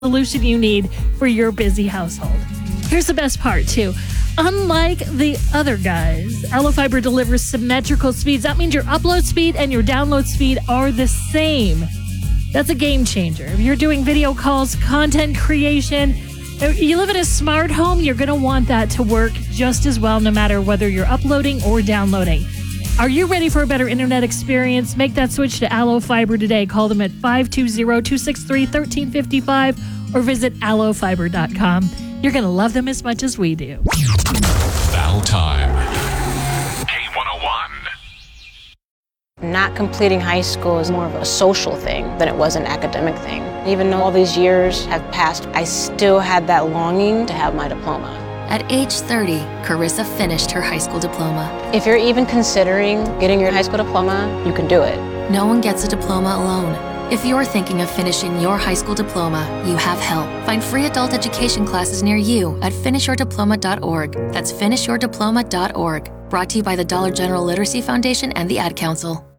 solution you need for your busy household. Here's the best part, too. Unlike the other guys, AlloFiber delivers symmetrical speeds. That means your upload speed and your download speed are the same. That's a game changer. If you're doing video calls, content creation, you live in a smart home, you're going to want that to work just as well no matter whether you're uploading or downloading. Are you ready for a better internet experience? Make that switch to AlloFiber today. Call them at 520-263-1355 or visit allofiber.com. You're going to love them as much as we do. Battle time. K101. Not completing high school is more of a social thing than it was an academic thing. Even though all these years have passed, I still had that longing to have my diploma. At age 30, Carissa finished her high school diploma. If you're even considering getting your high school diploma, you can do it. No one gets a diploma alone. If you're thinking of finishing your high school diploma, you have help. Find free adult education classes near you at finishyourdiploma.org. That's finishyourdiploma.org. Brought to you by the Dollar General Literacy Foundation and the Ad Council.